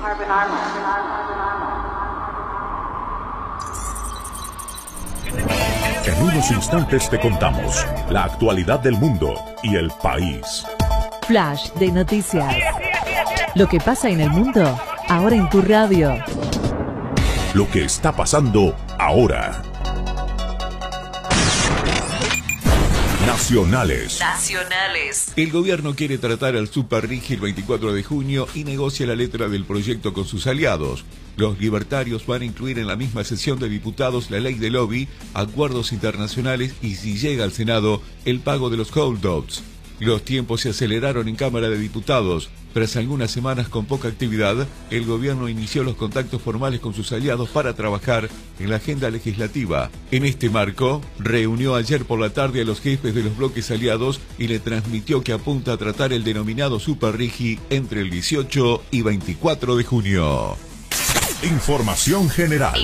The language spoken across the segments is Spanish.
En unos instantes te contamos la actualidad del mundo y el país. Flash de noticias. Lo que pasa en el mundo, ahora en tu radio. Lo que está pasando ahora. Nacionales. El gobierno quiere tratar al Super Rigi el 24 de junio y negocia la letra del proyecto con sus aliados. Los libertarios van a incluir en la misma sesión de diputados la ley de lobby, acuerdos internacionales y, si llega al Senado, el pago de los holdouts. Los tiempos se aceleraron en Cámara de Diputados. Tras algunas semanas con poca actividad, el gobierno inició los contactos formales con sus aliados para trabajar en la agenda legislativa. En este marco, reunió ayer por la tarde a los jefes de los bloques aliados y le transmitió que apunta a tratar el denominado Super Rigi entre el 18 y 24 de junio. Información general.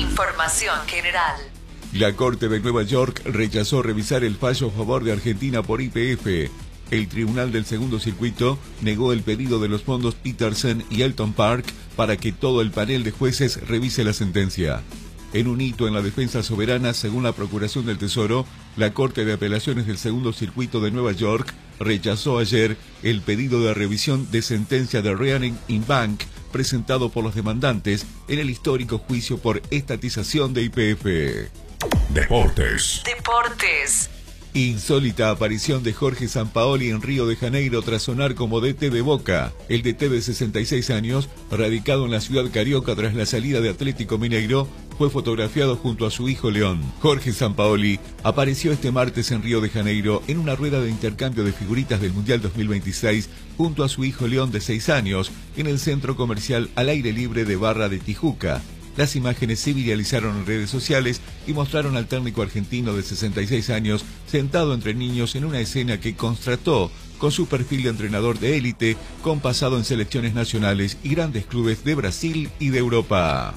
La Corte de Nueva York rechazó revisar el fallo a favor de Argentina por YPF. El Tribunal del Segundo Circuito negó el pedido de los fondos Petersen y Elton Park para que todo el panel de jueces revise la sentencia. En un hito en la defensa soberana, según la Procuración del Tesoro, la Corte de Apelaciones del Segundo Circuito de Nueva York rechazó ayer el pedido de revisión de sentencia de Rearing in Bank presentado por los demandantes en el histórico juicio por estatización de YPF. Deportes. Insólita aparición de Jorge Sampaoli en Río de Janeiro tras sonar como DT de Boca. El DT de 66 años, radicado en la ciudad carioca tras la salida de Atlético Mineiro, fue fotografiado junto a su hijo León. Jorge Sampaoli apareció este martes en Río de Janeiro en una rueda de intercambio de figuritas del Mundial 2026 junto a su hijo León de 6 años en el centro comercial al aire libre de Barra de Tijuca. Las imágenes se viralizaron en redes sociales y mostraron al técnico argentino de 66 años sentado entre niños en una escena que contrastó con su perfil de entrenador de élite, con pasado en selecciones nacionales y grandes clubes de Brasil y de Europa.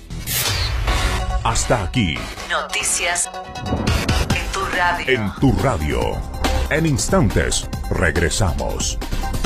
Hasta aquí. Noticias en tu radio. En tu radio. En instantes regresamos.